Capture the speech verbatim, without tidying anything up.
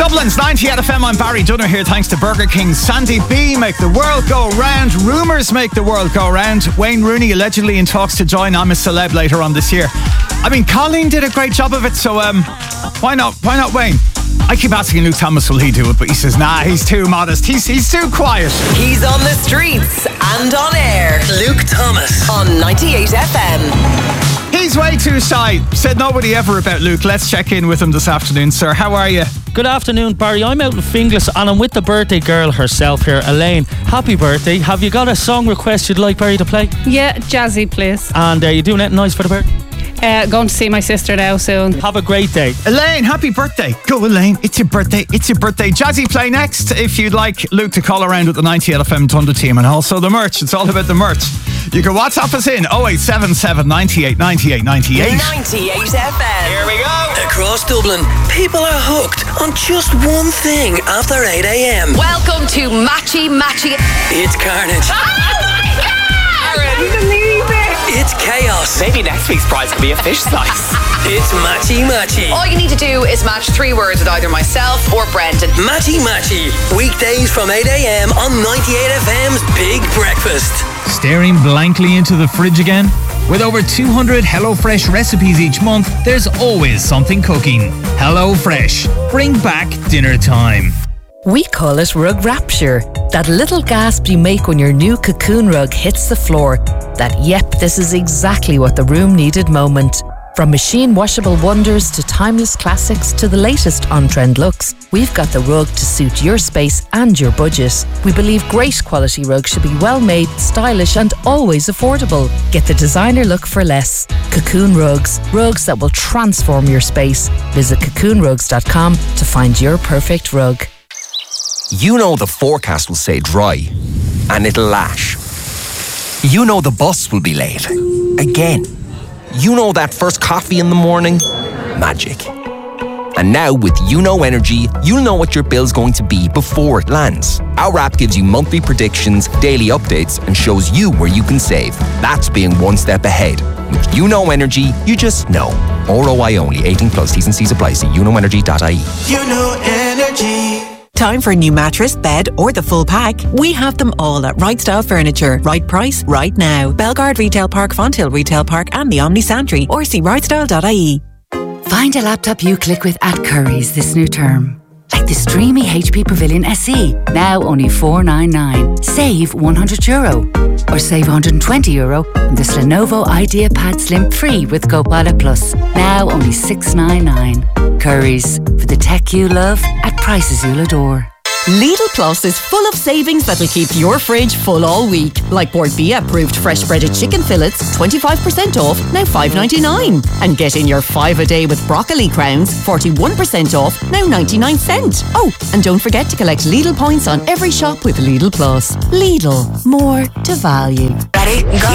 Dublin's ninety-eight F M, I'm Barry Dunner here, thanks to Burger King. Sandy B make the world go round. Rumours make the world go round. Wayne Rooney allegedly in talks to join I'm a Celeb later on this year. I mean, Colleen did a great job of it, so um, why not? Why not Wayne? I keep asking Luke Thomas, will he do it? But he says, nah, he's too modest. He's he's too quiet. He's on the streets and on air. Luke Thomas on ninety-eight F M. He's way too shy. Said nobody ever about Luke. Let's check in with him this afternoon, sir. How are you? Good afternoon, Barry. I'm out in Finglas and I'm with the birthday girl herself here, Elaine. Happy birthday. Have you got a song request you'd like Barry to play? Yeah, jazzy, please. And are you doing anything nice for the birthday? Uh, going to see my sister now soon. Have a great day. Elaine, happy birthday. Go Elaine, it's your birthday, it's your birthday. Jazzy play next if you'd like Luke to call around with the ninety-eight F M Thunder team, and also the merch. It's all about the merch. You can WhatsApp us in oh eight seven seven, ninety-eight, ninety-eight, ninety-eight. ninety-eight F M. Here we go. Across Dublin, people are hooked on just one thing after eight a.m. Welcome to Matchy Matchy. It's carnage. Oh my God! Aaron. Believe it. It's chaos. Maybe next week's prize could be a fish slice. It's Matchy Matchy. All you need to do is match three words with either myself or Brendan. Matchy Matchy. Weekdays from eight a.m. on ninety-eight F M's Big Breakfast. Staring blankly into the fridge again? With over two hundred HelloFresh recipes each month, there's always something cooking. HelloFresh. Bring back dinner time. We call it rug rapture. That little gasp you make when your new Cocoon rug hits the floor. That, yep, this is exactly what the room needed moment. From machine washable wonders to timeless classics to the latest on-trend looks, we've got the rug to suit your space and your budget. We believe great quality rugs should be well made, stylish and always affordable. Get the designer look for less. Cocoon Rugs. Rugs that will transform your space. Visit cocoon rugs dot com to find your perfect rug. You know the forecast will say dry, and it'll lash. You know the bus will be late. Again. You know that first coffee in the morning? Magic. And now with YouKnow Energy, you'll know what your bill's going to be before it lands. Our app gives you monthly predictions, daily updates, and shows you where you can save. That's being one step ahead. With YouKnow Energy, you just know. R O I only, eighteen plus, T's and C's apply. See you know energy dot I E. YouKnow Energy. Time for a new mattress, bed or the full pack? We have them all at Right Style Furniture. Right price, right now. Belgard Retail Park, Fonthill Retail Park and the Omni Santry, or see right style dot I E. Find a laptop you click with at Curry's this new term. Like the Streamy H P Pavilion S E, now only four ninety-nine. Save one hundred euro. Or save one hundred twenty euro on this Lenovo IdeaPad Slim three with Copilot Plus, now only six ninety-nine. Curry's, for the tech you love at prices you'll adore. Lidl Plus is full of savings that'll keep your fridge full all week. Like Bordbia approved fresh breaded chicken fillets, twenty-five percent off, now five ninety-nine. And get in your five a day with broccoli crowns, forty-one percent off, now ninety-nine cents. Oh, and don't forget to collect Lidl points on every shop with Lidl Plus. Lidl, more to value. Ready? Go.